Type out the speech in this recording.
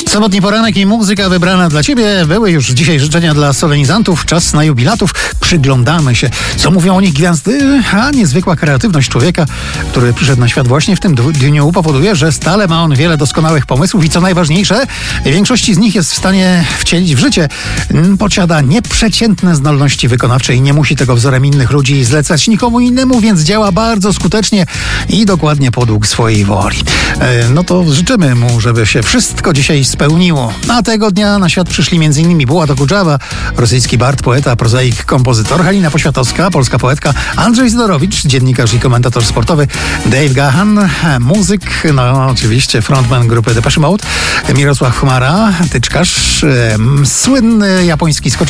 Sobotni poranek i muzyka wybrana dla Ciebie. Były już dzisiaj życzenia dla solenizantów. Czas na jubilatów. Przyglądamy się, co mówią o nich gwiazdy, a niezwykła kreatywność człowieka, który przyszedł na świat właśnie w tym dniu, powoduje, że stale ma on wiele doskonałych pomysłów i co najważniejsze, większości z nich jest w stanie wcielić w życie. Posiada nieprzeciętne zdolności wykonawcze i nie musi tego wzorem innych ludzi zlecać nikomu innemu, więc działa bardzo skutecznie i dokładnie podług swojej woli. No to życzymy mu, żeby się wszystko dzisiaj spełniło. A tego dnia na świat przyszli m.in. Bułat Okudżawa, rosyjski bard, poeta, prozaik, kompozytor, Halina Poświatowska, polska poetka, Andrzej Zdorowicz, dziennikarz i komentator sportowy, Dave Gahan, muzyk, no oczywiście frontman grupy Depeche Mode, Mirosław Chmara, tyczkarz, słynny japoński skoczek